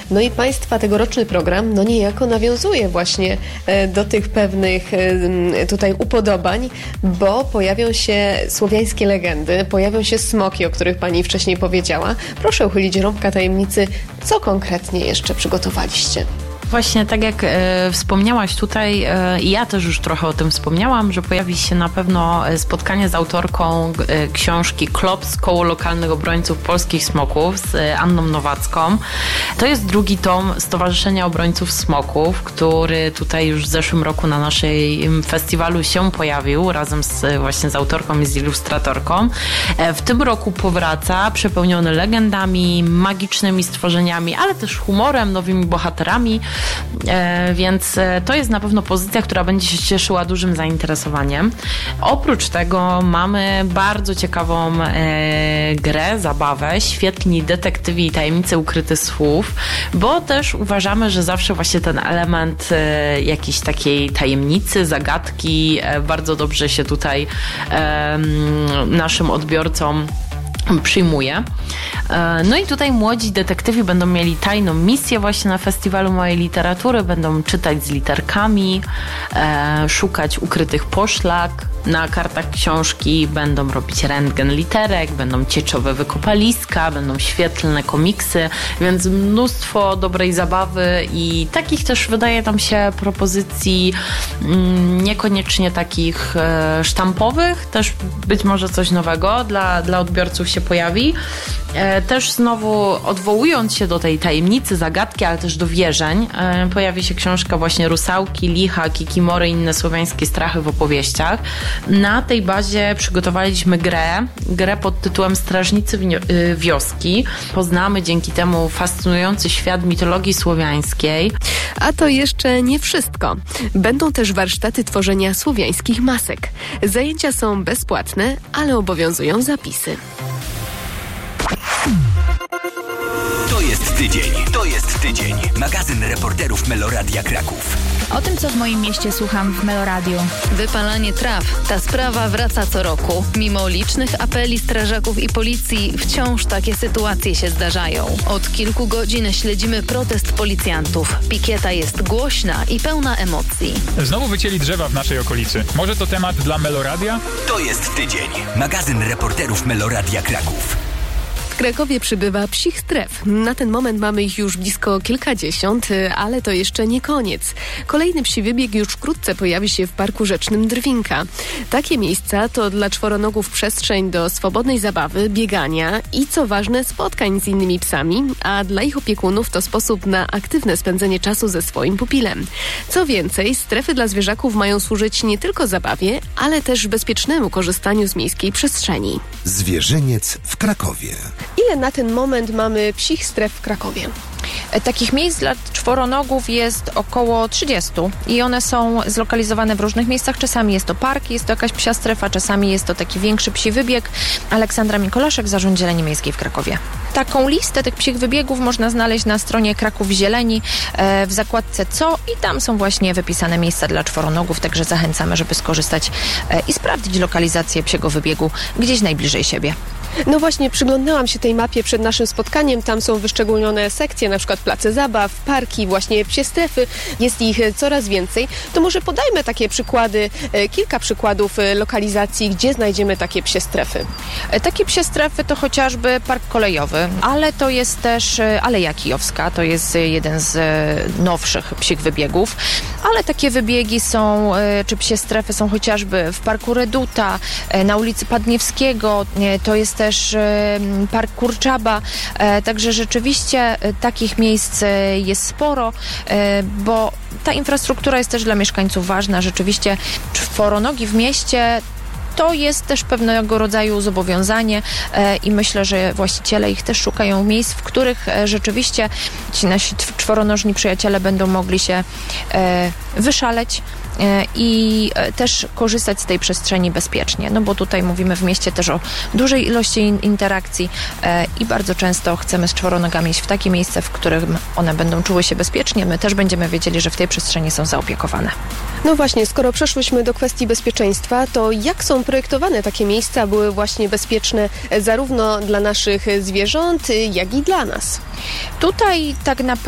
No i Państwa tegoroczny program niejako nawiązuje właśnie do tych pewnych tutaj upodobań, bo pojawią się słowiańskie legendy, pojawią się smoki, o których Pani wcześniej powiedziała. Proszę uchylić rąbka tajemnicy, co konkretnie jeszcze przygotowaliście? Właśnie tak jak wspomniałaś tutaj, ja też już trochę o tym wspomniałam, że pojawi się na pewno spotkanie z autorką książki Klops, Koło Lokalnych Obrońców Polskich Smoków z Anną Nowacką. To jest drugi tom Stowarzyszenia Obrońców Smoków, który tutaj już w zeszłym roku na naszym festiwalu się pojawił razem właśnie z autorką i z ilustratorką. W tym roku powraca przepełniony legendami, magicznymi stworzeniami, ale też humorem, nowymi bohaterami. Więc to jest na pewno pozycja, która będzie się cieszyła dużym zainteresowaniem. Oprócz tego mamy bardzo ciekawą grę, zabawę, Świetni detektywi i tajemnice ukrytych słów, bo też uważamy, że zawsze właśnie ten element jakiejś takiej tajemnicy, zagadki bardzo dobrze się tutaj naszym odbiorcom przyjmuje. No i tutaj młodzi detektywi będą mieli tajną misję właśnie na Festiwalu Małej Literatury, będą czytać z literkami, szukać ukrytych poszlak na kartach książki, będą robić rentgen literek, będą cieczowe wykopaliska, będą świetlne komiksy, więc mnóstwo dobrej zabawy i takich też wydaje nam się propozycji niekoniecznie takich sztampowych, też być może coś nowego dla odbiorców się pojawi. Też znowu odwołując się do tej tajemnicy, zagadki, ale też do wierzeń, pojawi się książka właśnie Rusałki, Licha, Kikimory i inne słowiańskie strachy w opowieściach. Na tej bazie przygotowaliśmy grę pod tytułem Strażnicy wioski. Poznamy dzięki temu fascynujący świat mitologii słowiańskiej. A to jeszcze nie wszystko. Będą też warsztaty tworzenia słowiańskich masek. Zajęcia są bezpłatne, ale obowiązują zapisy. To jest tydzień. Magazyn reporterów Meloradia Kraków. O tym, co w moim mieście słucham w Meloradiu. Wypalanie traw. Ta sprawa wraca co roku. Mimo licznych apeli strażaków i policji, wciąż takie sytuacje się zdarzają. Od kilku godzin śledzimy protest policjantów. Pikieta jest głośna i pełna emocji. Znowu wycięli drzewa w naszej okolicy. Może to temat dla Meloradia? To jest tydzień. Magazyn reporterów Meloradia Kraków. W Krakowie przybywa psich stref. Na ten moment mamy ich już blisko kilkadziesiąt, ale to jeszcze nie koniec. Kolejny psi wybieg już wkrótce pojawi się w Parku Rzecznym Drwinka. Takie miejsca to dla czworonogów przestrzeń do swobodnej zabawy, biegania i co ważne spotkań z innymi psami, a dla ich opiekunów to sposób na aktywne spędzenie czasu ze swoim pupilem. Co więcej, strefy dla zwierzaków mają służyć nie tylko zabawie, ale też bezpiecznemu korzystaniu z miejskiej przestrzeni. Zwierzyniec w Krakowie. Ile na ten moment mamy psich stref w Krakowie? Takich miejsc dla czworonogów jest około 30 i one są zlokalizowane w różnych miejscach. Czasami jest to park, jest to jakaś psia strefa, czasami jest to taki większy psi wybieg. Aleksandra Mikolaszek, Zarząd Zieleni Miejskiej w Krakowie. Taką listę tych psich wybiegów można znaleźć na stronie Kraków Zieleni w zakładce Co i tam są właśnie wypisane miejsca dla czworonogów, także zachęcamy, żeby skorzystać i sprawdzić lokalizację psiego wybiegu gdzieś najbliżej siebie. No właśnie, przyglądałam się tej mapie przed naszym spotkaniem. Tam są wyszczególnione sekcje, na przykład place zabaw, parki, właśnie psie strefy. Jest ich coraz więcej. To może podajmy takie przykłady, kilka przykładów lokalizacji, gdzie znajdziemy takie psie strefy. Takie psie strefy to chociażby Park Kolejowy, ale to jest też Aleja Kijowska, to jest jeden z nowszych psich wybiegów. Ale takie wybiegi są, czy psie strefy są chociażby w Parku Reduta, na ulicy Padniewskiego, to jest też Park Kurczaba, także rzeczywiście takich miejsc jest sporo, bo ta infrastruktura jest też dla mieszkańców ważna. Rzeczywiście czworonogi w mieście to jest też pewnego rodzaju zobowiązanie i myślę, że właściciele ich też szukają miejsc, w których rzeczywiście ci nasi czworonożni przyjaciele będą mogli się wyszaleć i też korzystać z tej przestrzeni bezpiecznie, no bo tutaj mówimy w mieście też o dużej ilości interakcji i bardzo często chcemy z czworonogami iść w takie miejsce, w którym one będą czuły się bezpiecznie, my też będziemy wiedzieli, że w tej przestrzeni są zaopiekowane. No właśnie, skoro przeszłyśmy do kwestii bezpieczeństwa, to jak są projektowane takie miejsca, były właśnie bezpieczne zarówno dla naszych zwierząt, jak i dla nas? Tutaj tak naprawdę